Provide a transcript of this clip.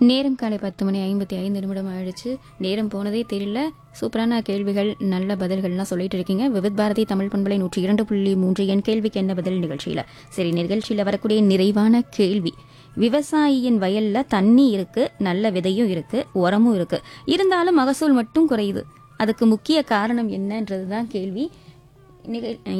நேரம் காலை 10:55 ஆயிடுச்சு. நேரம் போனதே தெரியல. சூப்பரான கேள்விகள், நல்ல பதில்கள்லாம் சொல்லிட்டு இருக்கீங்க. விவித் பாரதி தமிழ் பண்பலை 102.3 என் கேள்விக்கு என்ன பதில் நிகழ்ச்சியில. சரி, நிகழ்ச்சியில வரக்கூடிய நிறைவான கேள்வி, விவசாயியின் வயல்ல தண்ணி இருக்கு, நல்ல விதையும் இருக்கு, உரமும் இருக்கு, இருந்தாலும் மகசூல் மட்டும் குறையுது. அதுக்கு முக்கிய காரணம் என்னன்றதுதான் கேள்வி.